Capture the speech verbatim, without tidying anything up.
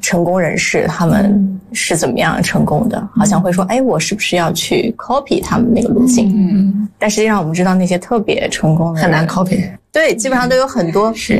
成功人士他们是怎么样成功的，好像会说哎，我是不是要去 copy 他们那个路径，嗯，但实际上我们知道那些特别成功的人很难 copy， 对，基本上都有很多是